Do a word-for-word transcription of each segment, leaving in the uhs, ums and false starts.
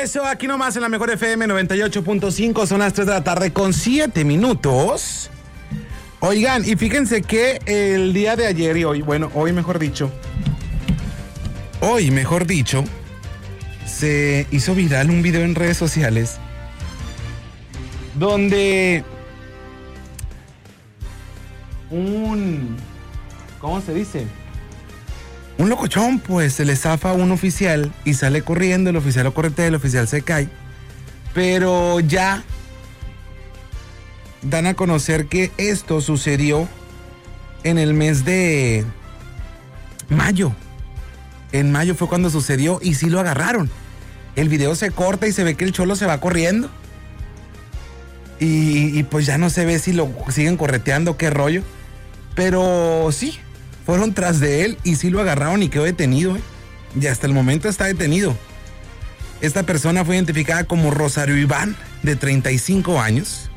regreso aquí nomás en la mejor F M noventa y ocho punto cinco, son las tres de la tarde con siete minutos. Oigan, y fíjense que el día de ayer y hoy, bueno, hoy mejor dicho, hoy mejor dicho, se hizo viral un video en redes sociales donde un, ¿cómo se dice? Un locochón, pues, se le zafa a un oficial y sale corriendo, el oficial lo corretea, el oficial se cae. Pero ya dan a conocer que esto sucedió en el mes de mayo. En mayo fue cuando sucedió y sí lo agarraron. El video se corta y se ve que el cholo se va corriendo. Y, y pues ya no se ve si lo siguen correteando, qué rollo. Pero sí, fueron tras de él y sí lo agarraron y quedó detenido, ¿eh? Y hasta el momento está detenido. Esta persona fue identificada como Rosario Iván, de treinta y cinco años.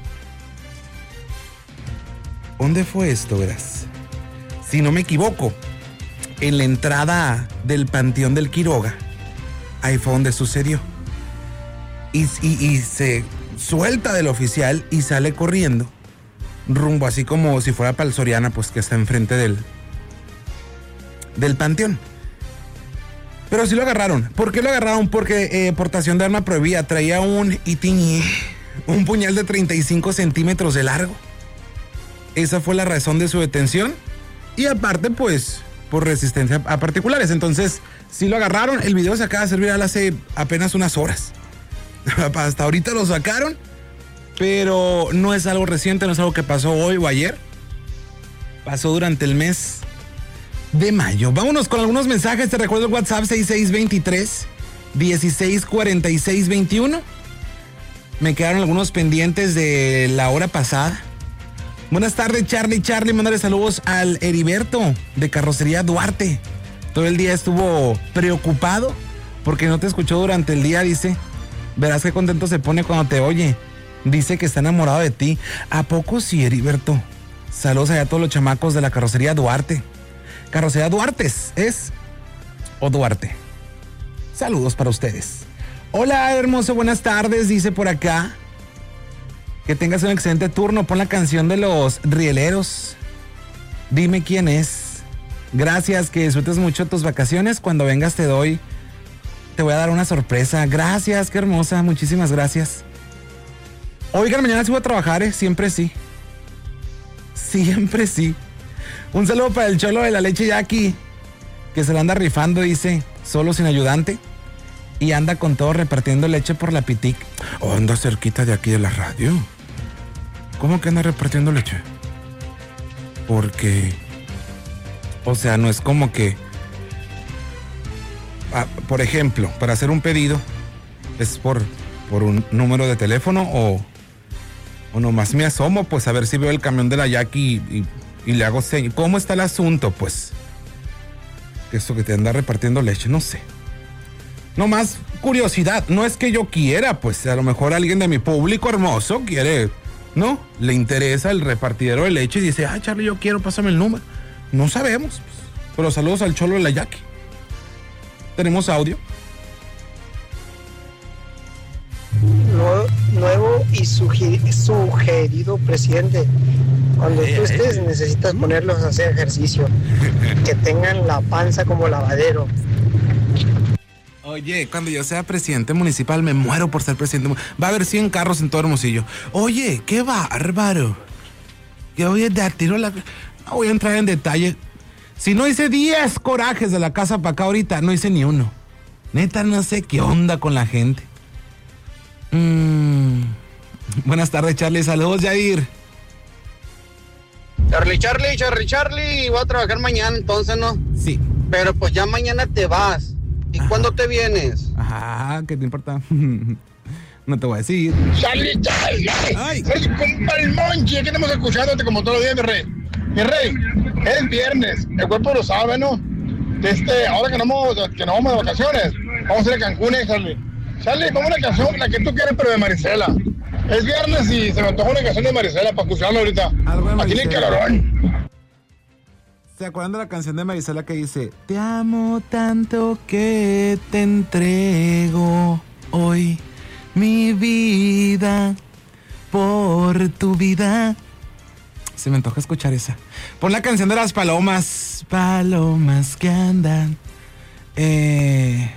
¿Dónde fue esto, verás? Si no me equivoco, en la entrada del Panteón del Quiroga. Ahí fue donde sucedió. Y, y, y se suelta del oficial y sale corriendo. Rumbo así como si fuera para el Soriana, pues que está enfrente del... del panteón. Pero sí lo agarraron. ¿Por qué lo agarraron? Porque eh, portación de arma prohibida. Traía un itiñi, un puñal de treinta y cinco centímetros de largo. Esa fue la razón de su detención. Y aparte, pues, por resistencia a particulares. Entonces, sí lo agarraron. El video se acaba de hacer viral hace apenas unas horas. Hasta ahorita lo sacaron. Pero no es algo reciente, no es algo que pasó hoy o ayer. Pasó durante el mes de mayo. Vámonos con algunos mensajes. Te recuerdo el WhatsApp seis seis dos tres, uno seis cuatro seis dos uno. Me quedaron algunos pendientes de la hora pasada. Buenas tardes, Charlie. Charlie, mándale saludos al Heriberto de Carrocería Duarte. Todo el día estuvo preocupado porque no te escuchó durante el día, dice. Verás qué contento se pone cuando te oye. Dice que está enamorado de ti. ¿A poco sí, Heriberto? Saludos allá a todos los chamacos de la Carrocería Duarte. Carrocería Duartes, ¿es? ¿O Duarte? Saludos para ustedes. Hola, hermoso, buenas tardes, dice por acá. Que tengas un excelente turno. Pon la canción de los rieleros. Dime quién es. Gracias, que disfrutes mucho tus vacaciones. Cuando vengas te doy, te voy a dar una sorpresa. Gracias, qué hermosa, muchísimas gracias. Oigan, mañana sí voy a trabajar, ¿eh? Siempre sí. Siempre sí. Un saludo para el cholo de la leche Jackie, que se la anda rifando, dice, solo sin ayudante. Y anda con todo repartiendo leche por la Pitic. Oh, anda cerquita de aquí de la radio. ¿Cómo que anda repartiendo leche? Porque, o sea, no es como que, ah, por ejemplo, para hacer un pedido, es por, por un número de teléfono o, o nomás me asomo, pues a ver si veo el camión de la Jackie y, y, y le hago señas. ¿Cómo está el asunto? Pues, eso que te anda repartiendo leche, no sé. No más curiosidad, no es que yo quiera, pues a lo mejor alguien de mi público hermoso quiere, ¿no? Le interesa el repartidero de leche y dice, ah, Charlie, yo quiero, pásame el número. No sabemos, pues. Pero saludos al cholo de la Jackie. ¿Tenemos audio? Nuevo y sugeri- sugerido presidente. Cuando tú estés, necesitas ponerlos a hacer ejercicio. Que tengan la panza como lavadero. Oye, cuando yo sea presidente municipal, me muero por ser presidente. Va a haber cien carros en todo Hermosillo. Oye, qué bárbaro. Que voy a dar tiro la... No voy a entrar en detalle. Si no hice diez corajes de la casa para acá ahorita, no hice ni uno. Neta, no sé qué onda con la gente. Mm. Buenas tardes, Charlie. Saludos, Jair. Charlie, Charlie, Charlie, Charlie. Voy a trabajar mañana, entonces, ¿no? Sí. Pero pues ya mañana te vas. ¿Y Ajá. cuándo te vienes? Ajá, ¿qué te importa? No te voy a decir. Charlie, Charlie. Ay. Soy compa el Monchi, aquí estamos escuchándote como todos los días, mi rey. Mi rey, es viernes, el cuerpo lo sabe, ¿no? Este, ahora que no vamos, que no vamos de vacaciones, vamos a ir a Cancún, ¿eh, Charlie? Charlie, pongo una canción, la que tú quieres, pero de Marisela. Es viernes y se me antoja una canción de Marisela para escucharla ahorita. Aquí en el calorón. ¿Se acuerdan de la canción de Marisela que dice, te amo tanto que te entrego hoy mi vida por tu vida. Se me antoja escuchar esa. Pon la canción de las palomas. Palomas que andan. Eh...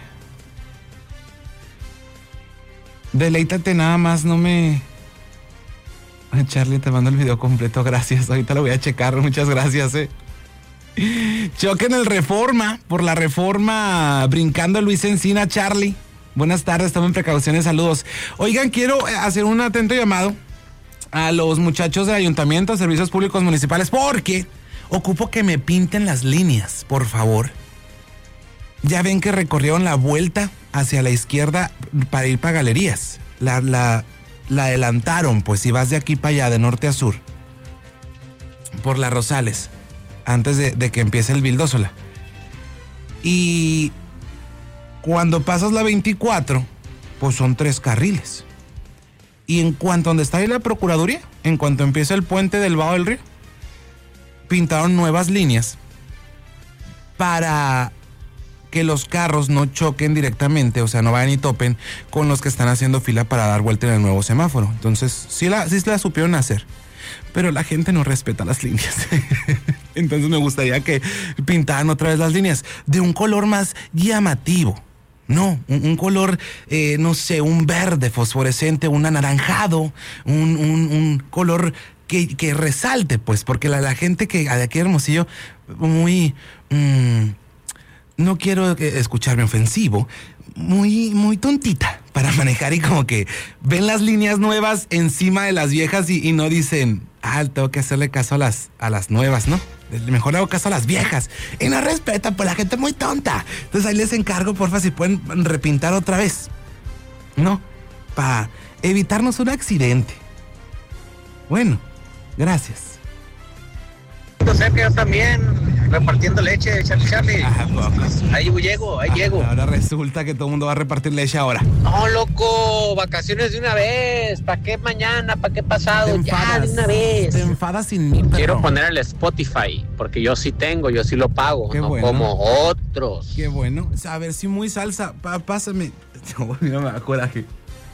Deleítate nada más, no me... Ay, Charlie, te mando el video completo, gracias. Ahorita lo voy a checar, muchas gracias, eh. Choque en el Reforma, por la Reforma, brincando Luis Encina, Charlie. Buenas tardes, tomen precauciones, saludos. Oigan, quiero hacer un atento llamado a los muchachos del Ayuntamiento, Servicios Públicos Municipales, porque ocupo que me pinten las líneas, por favor. Ya ven que recorrieron la vuelta hacia la izquierda para ir para Galerías. La, la, la adelantaron, pues si vas de aquí para allá, de norte a sur, por la Rosales, antes de, de que empiece el Vildósola. Y cuando pasas la veinticuatro, pues son tres carriles. Y en cuanto donde está ahí la Procuraduría, en cuanto empieza el puente del Vago del Río, pintaron nuevas líneas para que los carros no choquen directamente, o sea, no vayan y topen con los que están haciendo fila para dar vuelta en el nuevo semáforo. Entonces, sí la, sí la supieron hacer, pero la gente no respeta las líneas. Entonces me gustaría que pintaran otra vez las líneas de un color más llamativo. No, un, un color, eh, no sé, un verde fosforescente, un anaranjado, un, un, un color que, que resalte, pues, porque la, la gente que de aquí de Hermosillo, muy... Mmm, no quiero escucharme ofensivo, muy, muy tontita para manejar y como que ven las líneas nuevas encima de las viejas y, y no dicen, ah, tengo que hacerle caso a las, a las nuevas, ¿no? Mejor le hago caso a las viejas. Y no respeta, pues la gente es muy tonta. Entonces ahí les encargo, porfa, si pueden repintar otra vez, ¿no? Para evitarnos un accidente. Bueno, gracias. Sé que yo también repartiendo leche, Charlie Charlie. Ajá, ahí llego, ahí Ajá, llego. Ahora resulta que todo el mundo va a repartir leche ahora. No, loco, vacaciones de una vez. ¿Para qué mañana? ¿Para qué pasado? Ya, de una vez. Te enfadas sin mí, perro. Quiero poner el Spotify, porque yo sí tengo, yo sí lo pago, Qué no bueno. como otros. Qué bueno. A ver si muy salsa. Pa- pásame. No, mira, me da coraje.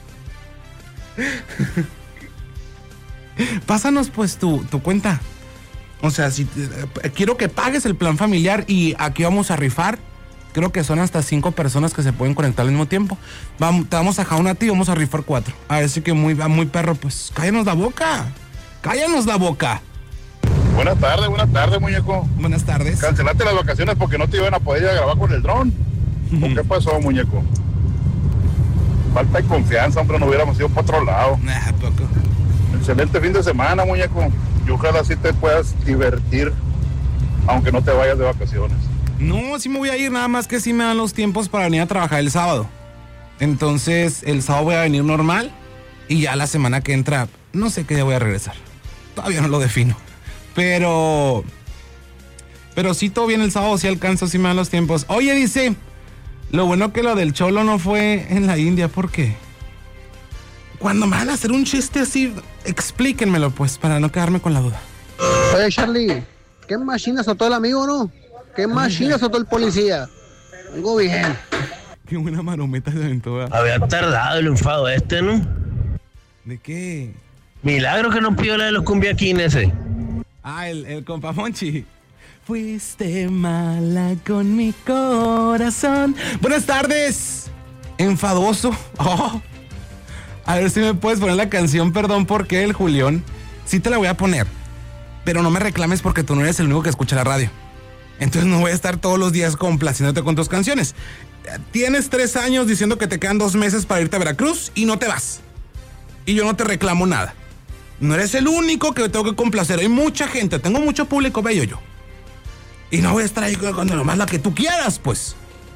Pásanos pues tu, tu cuenta. O sea, si eh, quiero que pagues el plan familiar y aquí vamos a rifar. Creo que son hasta cinco personas que se pueden conectar al mismo tiempo. Vamos, te vamos a jalar a ti y vamos a rifar cuatro. A ver si que muy, muy perro, pues cállanos la boca. Cállanos la boca. Buenas tardes, buenas tardes, muñeco. Buenas tardes. Cancelaste las vacaciones porque no te iban a poder ir a grabar con el dron. ¿Por qué pasó, muñeco? Falta de confianza, hombre, no hubiéramos ido para otro lado. Nah, poco. Excelente fin de semana, muñeco. Y ojalá sí te puedas divertir, aunque no te vayas de vacaciones. No, sí me voy a ir, nada más que sí me dan los tiempos para venir a trabajar el sábado. Entonces, el sábado voy a venir normal y ya la semana que entra, no sé qué día voy a regresar. Todavía no lo defino. Pero... Pero sí, todo bien el sábado, sí alcanzo, sí me dan los tiempos. Oye, dice, lo bueno que lo del Cholo no fue en la India, ¿por qué? Cuando me van a hacer un chiste así, explíquenmelo, pues, para no quedarme con la duda. Oye, Charlie, ¿qué machina soltó el amigo, no? ¿Qué machina soltó el policía? Algo bien. Qué buena marometa se aventó. Había tardado el enfado este, ¿no? ¿De qué? Milagro que no pidió la de los cumbiaquines ese. Ah, el, el compa Monchi. Fuiste mala con mi corazón. Buenas tardes. Enfadoso. Oh. A ver si me puedes poner la canción Perdón por qué, el Julián. Sí te la voy a poner, pero no me reclames porque tú no eres el único que escucha la radio. Entonces no voy a estar todos los días complaciéndote con tus canciones. Tienes tres años diciendo que te quedan dos meses para irte a Veracruz y no te vas. Y yo no te reclamo nada. No eres el único que tengo que complacer. Hay mucha gente, tengo mucho público bello yo. Y no voy a estar ahí con nomás la que tú quieras, pues.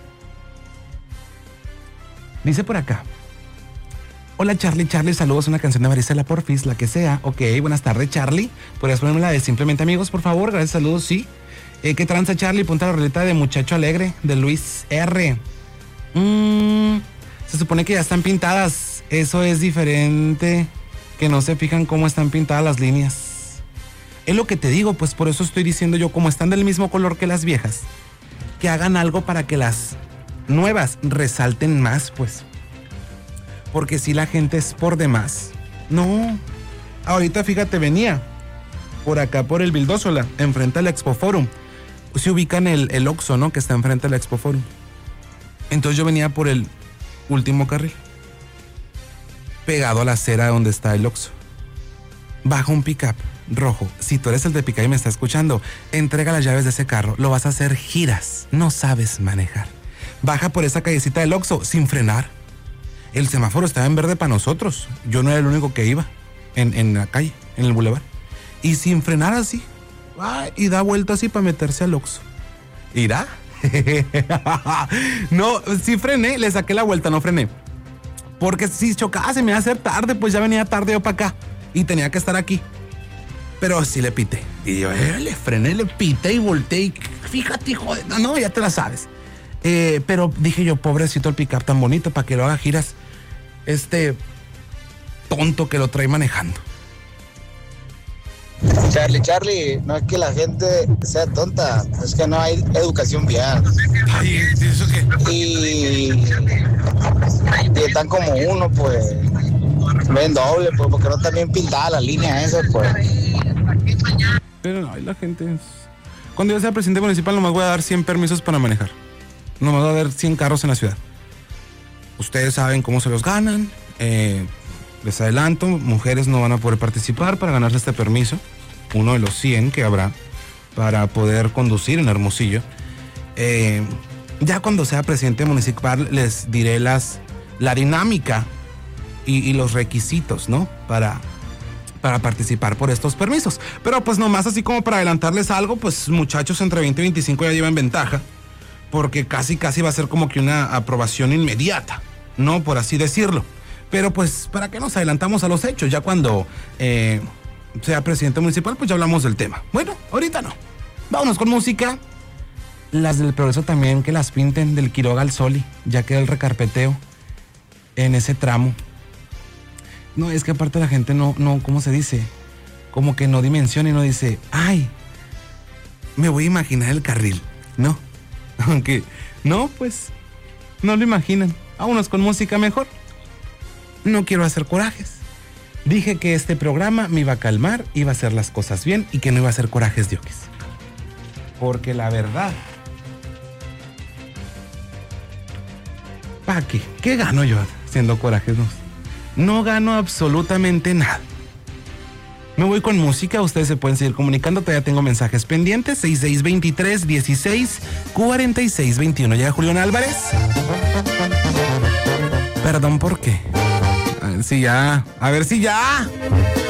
Dice por acá. Hola Charlie, Charlie, saludos, una canción de Marisela Porfis, la que sea. Ok, buenas tardes Charlie. ¿Podrías ponerme la de Simplemente Amigos, por favor? Gracias, saludos, sí. Eh, ¿Qué tranza Charlie? Ponte la roleta de Muchacho Alegre, de Luis R. Mm, se supone que ya están pintadas. Eso es diferente, que no se fijan cómo están pintadas las líneas. Es lo que te digo, pues por eso estoy diciendo yo, como están del mismo color que las viejas, que hagan algo para que las nuevas resalten más, pues. porque si la gente es por demás. No, ahorita fíjate, venía por acá, por el Vildósola, enfrente al Expo Forum. Se ubican el, el Oxxo, ¿no? Que está enfrente del Expo Forum. Entonces yo venía por el último carril, pegado a la acera donde está el Oxxo. Baja un pick-up rojo. Si tú eres el de pick-up y me está escuchando, entrega las llaves de ese carro. Lo vas a hacer giras. No sabes manejar. Baja por esa callecita del Oxxo sin frenar. El semáforo estaba en verde para nosotros. Yo no era el único que iba en, en la calle, en el bulevar. Y sin frenar así. Ay, y da vuelta así para meterse al Oxxo. ¿Irá? No, sí frené, le saqué la vuelta, no frené. Porque si chocaba se me iba a hacer tarde, pues ya venía tarde yo para acá. Y tenía que estar aquí. Pero sí le pité. Y yo eh, le frené, le pité y volteé. Y fíjate, hijo de... No, no, ya te la sabes. Eh, pero dije yo, pobrecito el pick-up tan bonito, para que lo haga giras. Este tonto que lo trae manejando. Charlie, Charlie, no es que la gente sea tonta, es que no hay educación vial. Ay, ¿eso qué? Y, y están como uno, pues, ven doble, pues, porque no está bien pintada la línea esa, pues. Pero no, la gente es... Cuando yo sea presidente municipal nomás voy a dar cien permisos para manejar. Nomás voy a dar cien carros en la ciudad. Ustedes saben cómo se los ganan. Eh, les adelanto, mujeres no van a poder participar para ganarse este permiso. Uno de los cien que habrá para poder conducir en Hermosillo. Eh, ya cuando sea presidente municipal les diré las, la dinámica y, y los requisitos, ¿no? Para... para participar por estos permisos. Pero pues nomás así como para adelantarles algo, pues muchachos entre veinte y veinticinco ya llevan ventaja, porque casi casi va a ser como que una aprobación inmediata, ¿no? Por así decirlo. Pero pues, ¿para qué nos adelantamos a los hechos? Ya cuando eh, sea presidente municipal, pues ya hablamos del tema. Bueno, ahorita no. Vámonos con música. Las del Progreso también, que las pinten del Quiroga al Soli, ya queda el recarpeteo en ese tramo. No, es que aparte la gente no, no, ¿cómo se dice? Como que no dimensiona y no dice, ay, me voy a imaginar el carril, ¿no? Aunque, no, pues, no lo imaginan. Vámonos con música mejor. No quiero hacer corajes. Dije que este programa me iba a calmar, iba a hacer las cosas bien y que no iba a hacer corajes de oquis. Porque la verdad, ¿para qué? ¿Qué gano yo haciendo corajes? No, no gano absolutamente nada. Me voy con música, ustedes se pueden seguir comunicando, todavía tengo mensajes pendientes. Seis seis dos tres, dieciséis, cuarenta y seis, veintiuno. Llega Julián Álvarez. Perdón, ¿por qué? A ver si ya, a ver si ya.